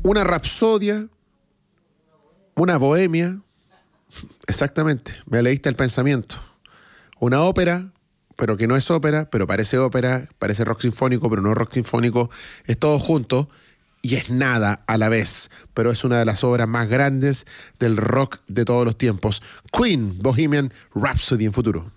Una rapsodia, una bohemia, exactamente, me leíste el pensamiento. Una ópera, pero que no es ópera, pero parece ópera, parece rock sinfónico, pero no rock sinfónico, es todo junto y es nada a la vez, pero es una de las obras más grandes del rock de todos los tiempos. Queen, Bohemian Rhapsody en Futuro.